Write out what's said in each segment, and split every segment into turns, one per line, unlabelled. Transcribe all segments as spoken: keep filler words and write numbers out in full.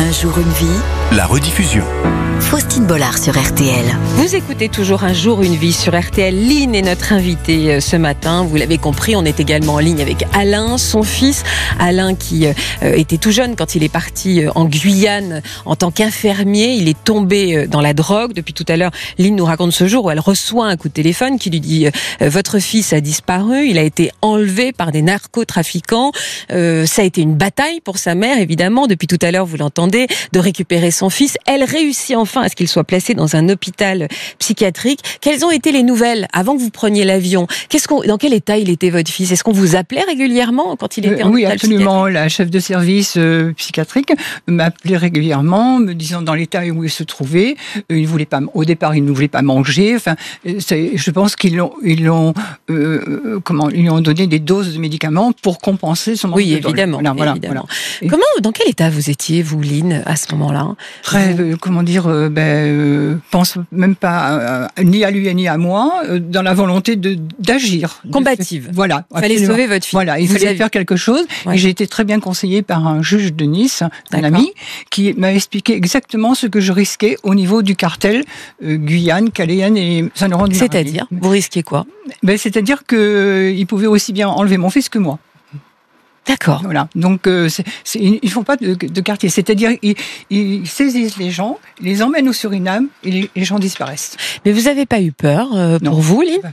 Un jour une vie,
la rediffusion.
Faustine Bollard sur R T L.
Vous écoutez toujours Un jour une vie sur R T L. Lynn est notre invitée ce matin. Vous l'avez compris, on est également en ligne avec Alain, son fils. Alain qui euh, était tout jeune quand il est parti en Guyane en tant qu'infirmier. Il est tombé dans la drogue. Depuis tout à l'heure, Lynn nous raconte ce jour où elle reçoit un coup de téléphone qui lui dit euh, « Votre fils a disparu, il a été enlevé par des narcotrafiquants. Euh, » Ça a été une bataille pour sa mère, évidemment. Depuis tout à l'heure, vous l'entendez, de récupérer son fils. Elle réussit enfin à ce qu'il soit placé dans un hôpital psychiatrique. Quelles ont été les nouvelles avant que vous preniez l'avion? Qu'est-ce qu'on, dans quel état il était votre fils? Est-ce qu'on vous appelait régulièrement quand il était
euh,
en
oui,
hôpital
absolument. La chef de service euh, psychiatrique m'appelait régulièrement, me disant dans l'état où il se trouvait. Euh, il voulait pas, au départ, il ne voulait pas manger. Enfin, c'est, je pense qu'ils l'ont, ils l'ont, euh, comment, ils lui ont donné des doses de médicaments pour compenser son manque
oui,
de
évidemment,
voilà, voilà,
évidemment.
Voilà.
Comment, dans quel état vous étiez, vous, Lynn, à ce moment-là?
Très, euh, comment dire, euh, ben, euh, pense même pas euh, ni à lui ni à moi, euh, dans la volonté de d'agir.
Combative.
De, voilà.
Il fallait sauver votre fille.
Voilà, il
vous
fallait
avez...
faire quelque chose. Ouais. Et j'ai été très bien conseillée par un juge de Nice, un ami, qui m'a expliqué exactement ce que je risquais au niveau du cartel euh, Guyane, Cayenne et Saint-Laurent-du-Maroni.
C'est-à-dire, vous risquez quoi?
Ben, c'est-à-dire qu'il pouvait aussi bien enlever mon fils que moi.
D'accord.
Voilà. Donc, euh, c'est, c'est, ils ne font pas de, de quartier. C'est-à-dire, ils, ils saisissent les gens, les emmènent au Suriname et les, les gens disparaissent.
Mais vous n'avez pas eu peur euh, pour
non,
vous, Lynn?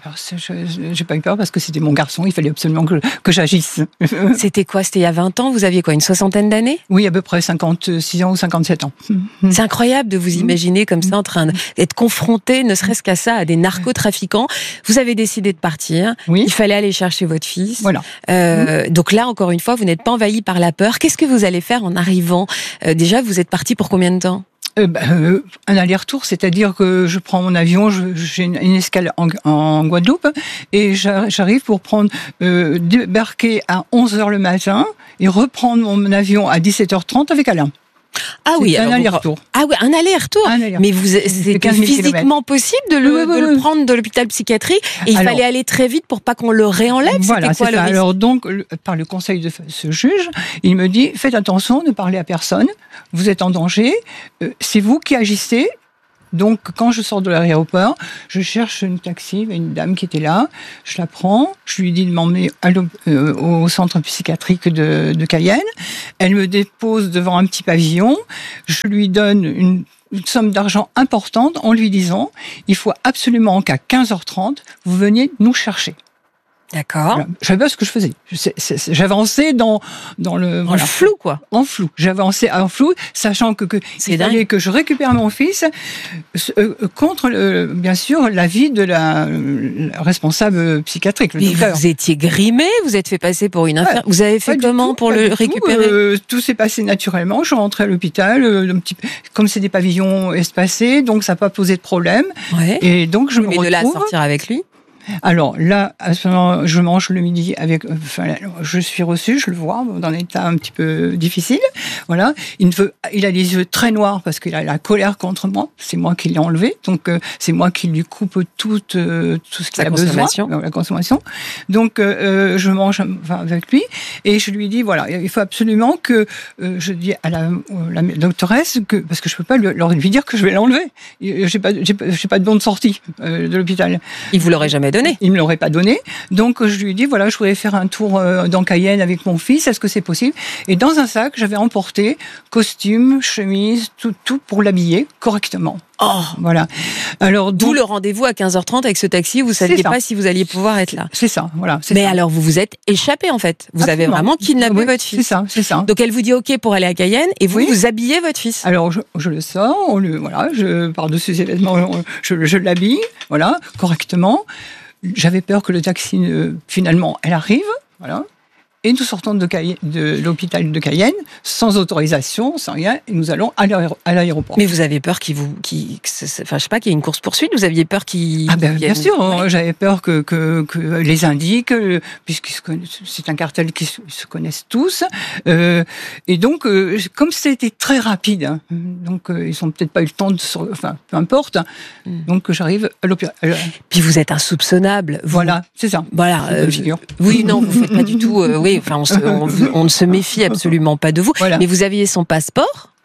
Je n'ai pas eu peur parce que c'était mon garçon. Il fallait absolument que, que j'agisse.
C'était quoi? C'était il y a vingt ans? Vous aviez quoi? Une soixantaine d'années?
Oui, à peu près cinquante-six ans ou cinquante-sept ans.
C'est incroyable de vous imaginer comme ça en train d'être confronté, ne serait-ce qu'à ça, à des narcotrafiquants. Vous avez décidé de partir. Oui. Il fallait aller chercher votre fils.
Voilà.
Euh, mmh. Donc là, encore une fois, vous n'êtes pas envahi par la peur. Qu'est-ce que vous allez faire en arrivant? euh, Déjà, vous êtes parti pour combien de temps?
Euh, bah, euh, un aller-retour, c'est-à-dire que je prends mon avion, je, j'ai une, une escale en, en Guadeloupe et j'arrive pour prendre euh, débarquer à onze heures le matin et reprendre mon avion à dix-sept heures trente avec Alain.
Ah
c'est
oui,
un
alors
aller-retour.
Ah oui, un aller-retour. Un aller-retour. Mais vous, c'était physiquement possible de le, oui, oui, de le prendre de l'hôpital psychiatrique et il alors, fallait aller très vite pour pas qu'on le réenlève.
Voilà,
c'était quoi
c'est
le
ça.
risque?
Alors donc, le, par le conseil de ce juge, il me dit faites attention, ne parlez à personne. Vous êtes en danger. Euh, c'est vous qui agissez. Donc, quand je sors de l'aéroport, je cherche une taxi, une dame qui était là, je la prends, je lui dis de m'emmener à euh, au centre psychiatrique de, de Cayenne. Elle me dépose devant un petit pavillon, je lui donne une, une somme d'argent importante en lui disant il faut absolument qu'à quinze heures trente, vous veniez nous chercher.
D'accord.
Voilà. Je savais pas ce que je faisais. C'est, c'est, j'avançais dans dans le,
voilà. flou, quoi.
En flou. J'avançais en flou, sachant que, que il fallait que je récupère mon fils euh, contre, le, bien sûr, l'avis de la, la responsable psychiatrique. Le
Mais docteur. Vous étiez grimé, vous êtes fait passer pour une infirmière. Ouais, vous avez fait comment tout, pour le récupérer?
Tout, euh, tout s'est passé naturellement. Je suis rentrée à l'hôpital, euh, un petit, comme c'est des pavillons espacés, donc ça n'a pas posé de problème.
Ouais.
Et donc je
oui,
me
mais
retrouve.
De là à sortir avec lui.
Alors là, à ce moment, je mange le midi avec. Enfin, je suis reçue, je le vois dans un état un petit peu difficile. Voilà, il ne veut, il a les yeux très noirs parce qu'il a la colère contre moi. C'est moi qui l'ai enlevé, donc euh, c'est moi qui lui coupe tout, euh, tout ce qu'il a besoin, euh, la consommation. Donc euh, je mange enfin, avec lui et je lui dis voilà, il faut absolument que euh, je dis à la, la doctoresse que parce que je peux pas lui, leur lui dire que je vais l'enlever. J'ai pas, j'ai pas, j'ai pas de bon de sortie euh, de l'hôpital.
Il vous l'aurait jamais donné.
Il me l'aurait pas donné. Donc, je lui ai dit, voilà, je voudrais faire un tour dans Cayenne avec mon fils. Est-ce que c'est possible? Et dans un sac, j'avais emporté costume, chemise, tout, tout pour l'habiller correctement.
Oh,
voilà. Alors,
d'où le rendez-vous à quinze heures trente avec ce taxi. Vous saviez pas si vous alliez pouvoir être là.
C'est ça, voilà. C'est
Mais
ça.
alors, vous vous êtes échappé, en fait. Vous
Absolument.
avez vraiment kidnappé
oui,
votre fils.
C'est ça, c'est ça.
Donc, elle vous dit OK pour aller à Cayenne et vous, oui. vous habillez votre fils.
Alors, je, je le sors, on le, voilà, je, par-dessus ses vêtements, je, je l'habille, voilà, correctement. J'avais peur que le taxi, euh, finalement, elle arrive, voilà. Et nous sortons de, Cayenne, de l'hôpital de Cayenne, sans autorisation, sans rien, et nous allons à, l'aéro- à l'aéroport.
Mais vous avez peur qu'il vous, qu'il, que c'est, enfin, je sais pas, qu'il y ait une course-poursuite? Vous aviez peur qu'il...
Ah ben, bien
vienne...
sûr, ouais. J'avais peur que, que, que les indiques, puisque c'est un cartel qui se, se connaissent tous. Euh, et donc, euh, comme c'était très rapide, hein, donc euh, ils n'ont peut-être pas eu le temps de... Se, enfin, peu importe. Hein, mm. Donc, j'arrive à l'hôpital.
Puis vous êtes insoupçonnable. Vous...
Voilà, c'est ça.
Voilà. Euh, oui, non, vous ne faites pas du tout... Euh, oui, enfin, on, se, on, on ne se méfie absolument pas de vous. Voilà. Mais vous aviez son passeport?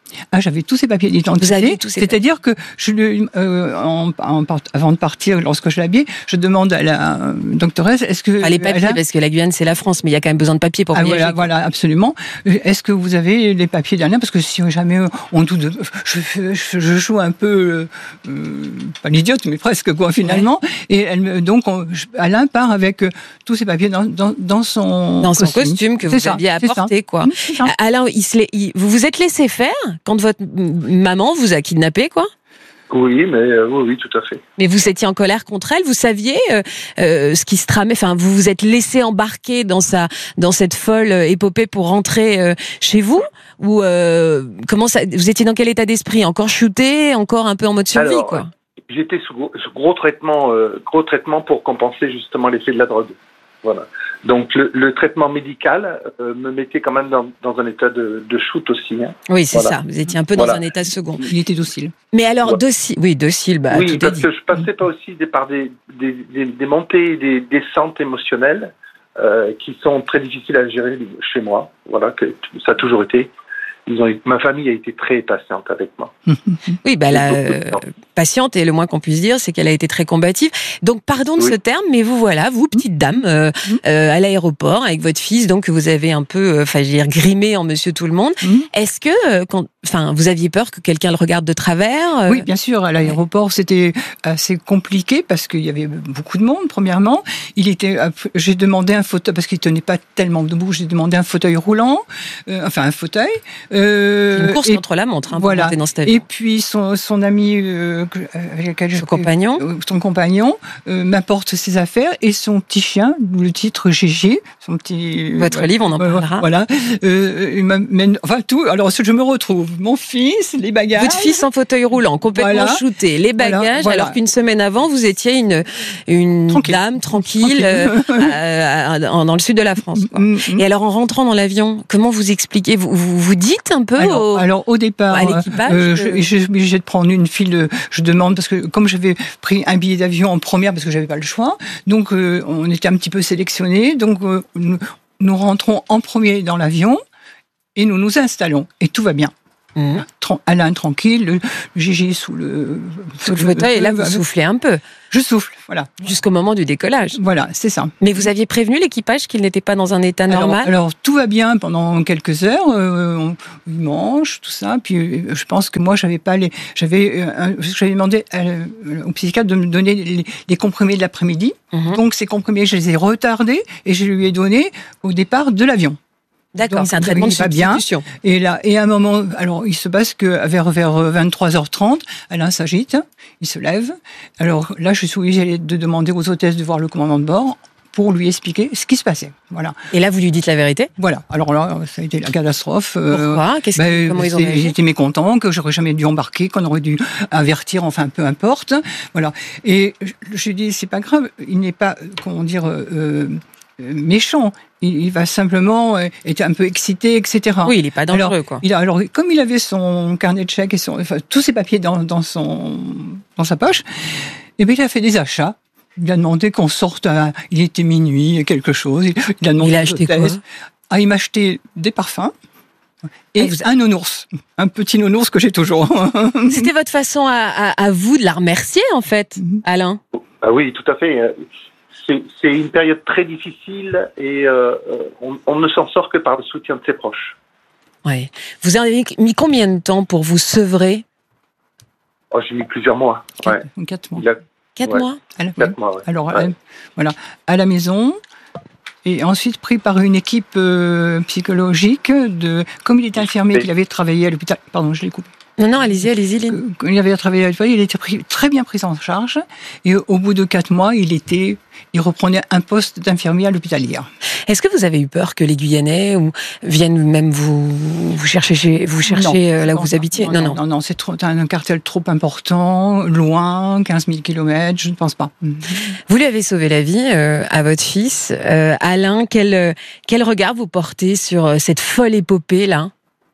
Ah, j'avais tous ces papiers d'identité.
Vous aviez tous ces
C'est-à-dire que je le, euh, en, en, avant de partir, lorsque je l'habille, je demande à la euh, doctoresse, est-ce que...
Ah, les papiers,
a...
parce que la Guyane, c'est la France, mais il y a quand même besoin de papiers pour
ah,
voyager.
Voilà, voilà, absolument. Est-ce que vous avez les papiers d'Alain? Parce que si jamais on doute de... Je, je, je joue un peu, euh, pas l'idiote, mais presque, quoi, finalement. Ouais. Et elle me, donc, on, Alain part avec tous ces papiers dans, dans, dans son
Dans son
costume,
costume que
c'est
vous
ça,
aviez apporté, quoi.
C'est ça.
Alain, il se il, vous vous êtes laissé faire quand votre maman vous a kidnappé, quoi?
Oui, mais euh, oui, oui, tout à fait.
Mais vous étiez en colère contre elle, vous saviez euh, euh, ce qui se tramait, enfin, vous vous êtes laissé embarquer dans sa, dans cette folle épopée pour rentrer euh, chez vous, ou euh, comment ça, vous étiez dans quel état d'esprit? Encore shooté, encore un peu en mode survie,
Alors,
quoi?
J'étais sous gros, sous gros traitement, euh, gros traitement pour compenser justement l'effet de la drogue. Voilà. Donc le, le traitement médical euh, me mettait quand même dans, dans un état de, de shoot aussi. Hein.
Oui, c'est
voilà.
ça. Vous étiez un peu dans
voilà.
un état second.
Il était docile.
Mais alors,
voilà.
docile, oui, docile, bah,
oui,
tout
parce
est dit.
que je passais pas aussi des, par des, des, des, des montées et des descentes émotionnelles euh, qui sont très difficiles à gérer chez moi. Voilà, que ça a toujours été. Ils ont, ma famille a été très patiente avec moi.
Oui, bah la euh, patiente, et le moins qu'on puisse dire, c'est qu'elle a été très combative. Donc, pardon de oui. ce terme, mais vous voilà, vous, petite dame, euh, mmh. euh, à l'aéroport, avec votre fils, donc, que vous avez un peu, enfin, euh, je veux dire, grimé en Monsieur Tout-le-Monde. Mmh. Est-ce que, euh, quand, enfin, vous aviez peur que quelqu'un le regarde de travers euh...
Oui, bien sûr, à l'aéroport, c'était assez compliqué, parce qu'il y avait beaucoup de monde, premièrement. Il était, j'ai demandé un fauteuil, parce qu'il tenait pas tellement debout, j'ai demandé un fauteuil roulant, euh, enfin, un fauteuil.
Euh, une course et, contre la montre, hein,
voilà.
Pour dans cet avion.
Et puis son, son ami, euh, avec lequel
son
je,
compagnon,
euh, son compagnon euh, m'apporte ses affaires et son petit chien, le titre Gégé, son petit.
Votre euh, livre, on en parlera.
Voilà. Euh, il m'amène, enfin tout. Alors je me retrouve, mon fils, les bagages.
Votre fils en fauteuil roulant, complètement
voilà.
shooté, les bagages, voilà. Voilà. Alors qu'une semaine avant, vous étiez une une tranquille. dame tranquille, tranquille. Euh, dans le sud de la France. Quoi. Mm, mm. Et alors en rentrant dans l'avion, comment vous expliquez, vous, vous vous dites un peu
alors,
au,
alors au départ,
à l'équipage,
euh, je, je suis obligée de prendre une file. Je demande parce que comme j'avais pris un billet d'avion en première parce que j'avais pas le choix, donc euh, on était un petit peu sélectionnés. Donc euh, nous, nous rentrons en premier dans l'avion et nous nous installons et tout va bien. Mmh. Alain tranquille, le Gégé sous le
sous le fauteuil, et là vous soufflez un peu.
Je souffle, voilà.
Jusqu'au moment du décollage.
Voilà, c'est ça.
Mais vous aviez prévenu l'équipage qu'il n'était pas dans un état normal?
Alors, alors tout va bien pendant quelques heures, euh, on mange, tout ça. Puis euh, je pense que moi j'avais pas les, j'avais, euh, j'avais demandé à, euh, au psychiatre de me donner les, les comprimés de l'après-midi. Mmh. Donc ces comprimés, je les ai retardés et je lui ai donné au départ de l'avion.
D'accord, c'est un traitement de substitution.
Bien. Et là, et à un moment, alors il se passe que vers vers vingt-trois heures trente, Alain s'agite, il se lève. Alors là, je suis obligée de demander aux hôtesses de voir le commandant de bord pour lui expliquer ce qui se passait. Voilà.
Et là, vous lui dites la vérité?
Voilà. Alors là, ça a été la catastrophe.
Pourquoi? Qu'est-ce que,
ben,
comment ils ont réagi?
J'étais mécontent, que j'aurais jamais dû embarquer, qu'on aurait dû avertir, enfin, peu importe. Voilà. Et je dis, c'est pas grave, il n'est pas, comment dire, euh, méchant. Il va simplement être un peu excité, et cetera.
Oui, il n'est pas dangereux,
alors,
quoi.
Il a, alors, comme il avait son carnet de chèques et son, enfin, tous ses papiers dans, dans, son, dans sa poche, et bien, il a fait des achats. Il a demandé qu'on sorte, à, il était minuit, quelque chose. Il, il a demandé.
Il a acheté quoi?
Ah, il m'a acheté des parfums. Et ah, vous... un nounours, un petit nounours que j'ai toujours.
C'était votre façon à, à, à vous de la remercier, en fait, mm-hmm. Alain?
Ah oui, tout à fait. C'est, c'est une période très difficile et euh, on, on ne s'en sort que par le soutien de ses proches.
Ouais. Vous avez mis combien de temps pour vous sevrer?
Oh, j'ai mis plusieurs mois.
Quatre, ouais. quatre mois.
A...
Quatre
ouais.
mois
à la...
Quatre mois, ouais.
Alors,
ouais.
À, voilà, à la maison. Et ensuite pris par une équipe euh, psychologique de, comme il était infirmier, qu'il avait travaillé à l'hôpital. Pardon, je l'ai coupé.
Non, non, allez-y, allez-y, Lynn.
Il avait travaillé à l'hôpital, il était pris, très bien pris en charge. Et au bout de quatre mois, il était, il reprenait un poste d'infirmier à l'hôpitalière.
Est-ce que vous avez eu peur que les Guyanais ou viennent même vous, vous chercher chez, vous chercher
non,
là où
non,
vous habitiez?
Non, non, non, non, non c'est trop, un cartel trop important, loin, quinze mille kilomètres, je ne pense pas.
Vous lui avez sauvé la vie euh, à votre fils. Euh, Alain, quel, quel regard vous portez sur euh, cette folle épopée-là?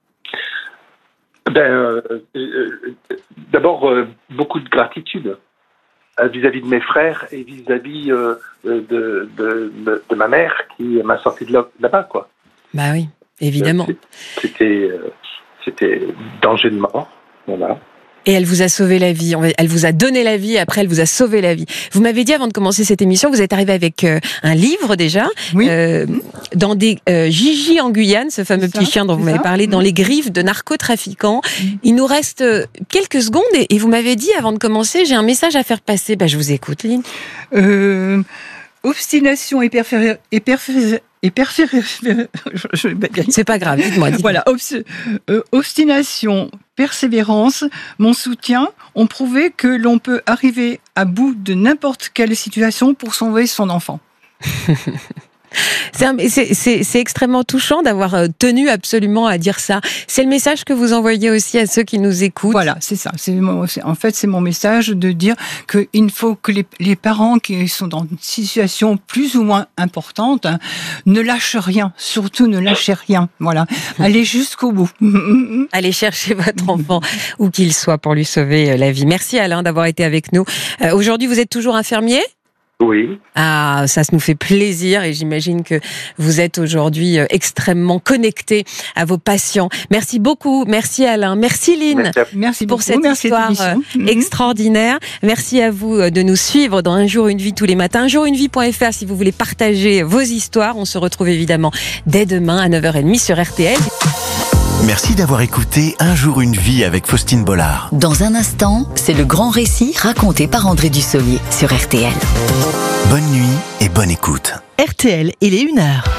Ben, euh, euh, d'abord, euh, beaucoup de gratitude euh, vis-à-vis de mes frères et vis-à-vis euh, de, de, de, de ma mère qui m'a sorti de là, là-bas, quoi.
Bah oui, évidemment.
C'était, c'était danger de mort. Voilà.
Et elle vous a sauvé la vie, elle vous a donné la vie, après elle vous a sauvé la vie. Vous m'avez dit avant de commencer cette émission, vous êtes arrivé avec euh, un livre déjà,
oui.
euh, dans des euh, Gigi en Guyane, ce fameux
c'est
petit
ça,
chien dont vous m'avez
ça.
parlé, dans les griffes de narcotrafiquants. Mmh. Il nous reste quelques secondes et, et vous m'avez dit avant de commencer, j'ai un message à faire passer. Bah, je vous écoute, Lynn.
Euh, obstination et perfé... et perfé... Et perfé...
C'est pas grave, dites-moi. dites-moi.
Voilà, obs- euh, obstination, persévérance, mon soutien ont prouvé que l'on peut arriver à bout de n'importe quelle situation pour sauver son enfant.
C'est, un, c'est, c'est, c'est extrêmement touchant d'avoir tenu absolument à dire ça. C'est le message que vous envoyez aussi à ceux qui nous écoutent.
Voilà, c'est ça. C'est mon, c'est, en fait, c'est mon message de dire qu'il faut que les, les parents qui sont dans une situation plus ou moins importante hein, ne lâchent rien. Surtout, ne lâchez rien. Voilà. Allez jusqu'au bout.
Allez chercher votre enfant, où qu'il soit, pour lui sauver la vie. Merci Alain d'avoir été avec nous. Euh, aujourd'hui, vous êtes toujours infirmier ?
Oui.
Ah, ça nous fait plaisir et j'imagine que vous êtes aujourd'hui extrêmement connecté à vos patients. Merci beaucoup, merci Alain, merci Lynn,
merci,
merci
pour
beaucoup,
cette
merci
histoire
cette
extraordinaire. Merci à vous de nous suivre dans Un jour une vie tous les matins. un jour une vie point f r si vous voulez partager vos histoires. On se retrouve évidemment dès demain à neuf heures trente sur R T L.
Merci d'avoir écouté Un jour une vie avec Faustine Bollard.
Dans un instant, c'est le grand récit raconté par André Dussolier sur R T L.
Bonne nuit et bonne écoute.
R T L, il est une heure.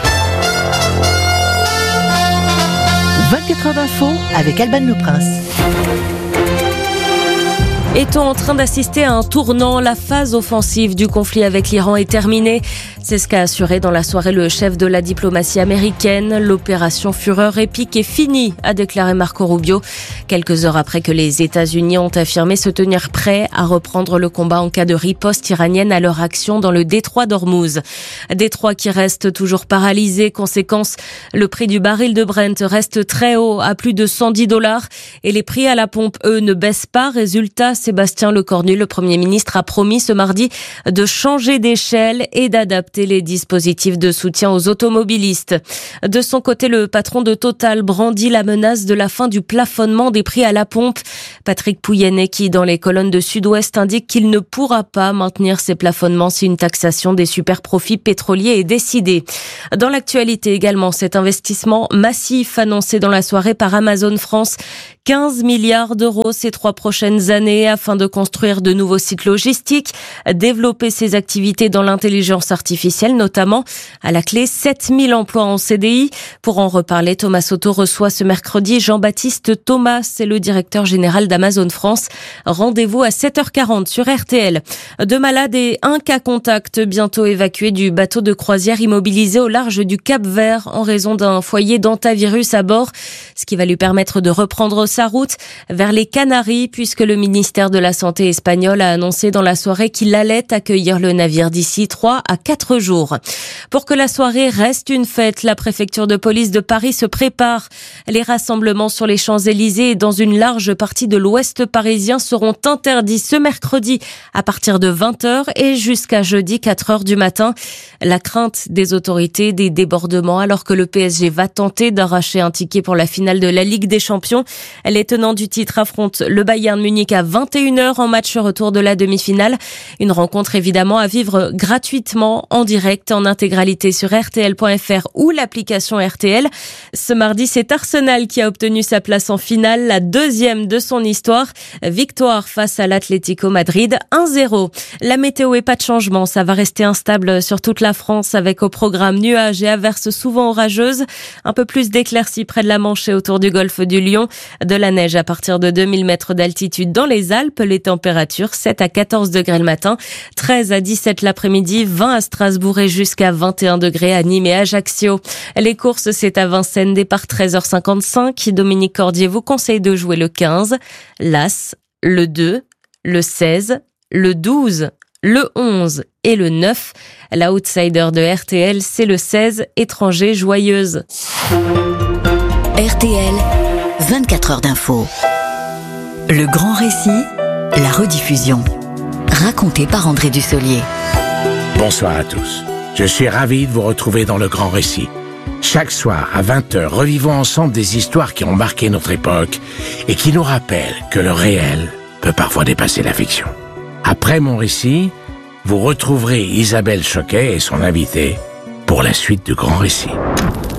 vingt-quatre heures d'info avec Alban Le Prince.
Est-on en train d'assister à un tournant ? La phase offensive du conflit avec l'Iran est terminée. C'est ce qu'a assuré dans la soirée le chef de la diplomatie américaine. L'opération Fureur épique est finie, a déclaré Marco Rubio, quelques heures après que les États-Unis ont affirmé se tenir prêts à reprendre le combat en cas de riposte iranienne à leur action dans le détroit d'Ormuz. Détroit qui reste toujours paralysé. Conséquence, le prix du baril de Brent reste très haut, à plus de cent dix dollars, et les prix à la pompe, eux, ne baissent pas. Résultat, Sébastien Lecornu, le Premier ministre, a promis ce mardi de changer d'échelle et d'adapter les dispositifs de soutien aux automobilistes. De son côté, le patron de Total brandit la menace de la fin du plafonnement des prix à la pompe. Patrick Pouyanné, qui dans les colonnes de Sud-Ouest indique qu'il ne pourra pas maintenir ces plafonnements si une taxation des super-profits pétroliers est décidée. Dans l'actualité également, cet investissement massif annoncé dans la soirée par Amazon France, quinze milliards d'euros ces trois prochaines années afin de construire de nouveaux sites logistiques, développer ses activités dans l'intelligence artificielle notamment. À la clé, sept mille emplois en C D I. Pour en reparler, Thomas Soto reçoit ce mercredi Jean-Baptiste Thomas, c'est le directeur général d'Amazon France. Rendez-vous à sept heures quarante sur R T L. Deux malades et un cas contact bientôt évacués du bateau de croisière immobilisé au large du Cap-Vert en raison d'un foyer d'hantavirus à bord, ce qui va lui permettre de reprendre sa route vers les Canaries puisque le ministère de la Santé espagnol a annoncé dans la soirée qu'il allait accueillir le navire d'ici trois à quatre jours. Pour que la soirée reste une fête, la préfecture de police de Paris se prépare. Les rassemblements sur les Champs-Élysées et dans une large partie de l'ouest parisien seront interdits ce mercredi à partir de vingt heures et jusqu'à jeudi quatre heures du matin. La crainte des autorités, des débordements alors que le P S G va tenter d'arracher un ticket pour la finale de la Ligue des Champions. Les tenants du titre affrontent le Bayern Munich à vingt et une heures en match retour de la demi-finale. Une rencontre évidemment à vivre gratuitement en direct en intégralité sur R T L point F R ou l'application R T L. Ce mardi, c'est Arsenal qui a obtenu sa place en finale, la deuxième de son histoire. Victoire face à l'Atlético Madrid, un zéro. La météo est pas de changement, ça va rester instable sur toute la France avec au programme nuages et averses souvent orageuses. Un peu plus d'éclaircies près de la Manche et autour du golfe du Lion. De la neige à partir de deux mille mètres d'altitude dans les Alpes. Les températures sept à quatorze degrés le matin, treize à dix-sept l'après-midi, vingt à Strasbourg et jusqu'à vingt et un degrés à Nîmes et Ajaccio. Les courses, c'est à Vincennes, départ treize heures cinquante-cinq. Dominique Cordier vous conseille de jouer le quinze, l'As, le deux, le seize, le douze, le onze et le neuf. L'outsider de R T L, c'est le seize, étranger joyeuse.
R T L, vingt-quatre heures d'info. Le grand récit, la rediffusion. Raconté par André Dussolier.
Bonsoir à tous. Je suis ravi de vous retrouver dans le grand récit. Chaque soir, à vingt heures, revivons ensemble des histoires qui ont marqué notre époque et qui nous rappellent que le réel peut parfois dépasser la fiction. Après mon récit, vous retrouverez Isabelle Choquet et son invité pour la suite du grand récit.